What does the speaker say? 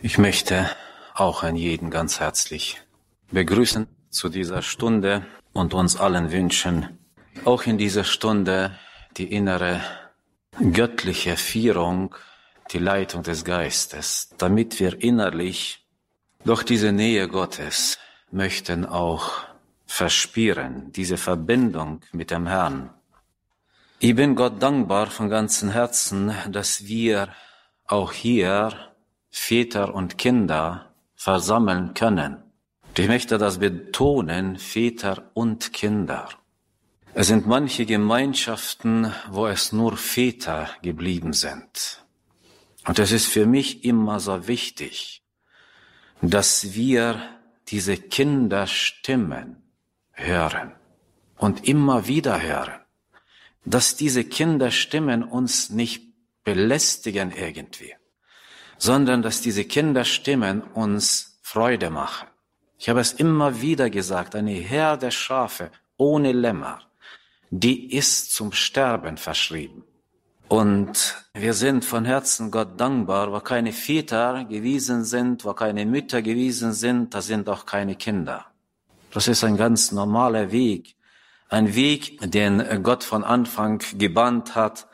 Ich möchte auch an jeden ganz herzlich begrüßen zu dieser Stunde und uns allen wünschen, auch in dieser Stunde die innere göttliche Führung, die Leitung des Geistes, damit wir innerlich durch diese Nähe Gottes möchten auch verspüren, diese Verbindung mit dem Herrn. Ich bin Gott dankbar von ganzem Herzen, dass wir auch hier Väter und Kinder versammeln können. Ich möchte das betonen, Väter und Kinder. Es sind manche Gemeinschaften, wo es nur Väter geblieben sind. Und es ist für mich immer so wichtig, dass wir diese Kinderstimmen hören und immer wieder hören. Dass diese Kinderstimmen uns nicht belästigen irgendwie, sondern dass diese Kinderstimmen uns Freude machen. Ich habe es immer wieder gesagt, eine Herde Schafe ohne Lämmer, die ist zum Sterben verschrieben. Und wir sind von Herzen Gott dankbar, wo keine Väter gewesen sind, wo keine Mütter gewesen sind, da sind auch keine Kinder. Das ist ein ganz normaler Weg. Ein Weg, den Gott von Anfang gebahnt hat,